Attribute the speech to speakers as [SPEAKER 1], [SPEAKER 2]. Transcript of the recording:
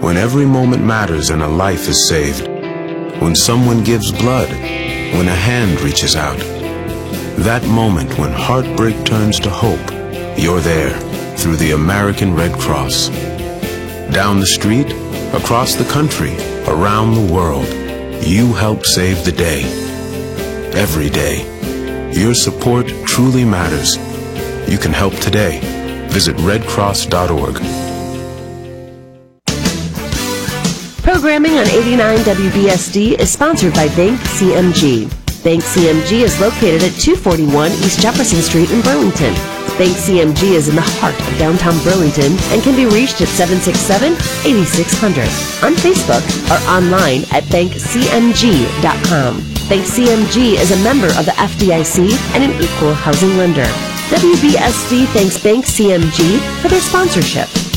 [SPEAKER 1] when every moment matters and a life is saved, when someone gives blood, when a hand reaches out. That moment when heartbreak turns to hope, you're there through the American Red Cross. Down the street, across the country, around the world, you help save the day. Every day. Your support truly matters. You can help today. Visit redcross.org.
[SPEAKER 2] Programming on 89 WBSD is sponsored by Bank CMG. Bank CMG is located at 241 East Jefferson Street in Burlington. Bank CMG is in the heart of downtown Burlington and can be reached at 767-8600 on Facebook or online at bankcmg.com. Bank CMG is a member of the FDIC and an equal housing lender. WBSD thanks Bank CMG for their sponsorship.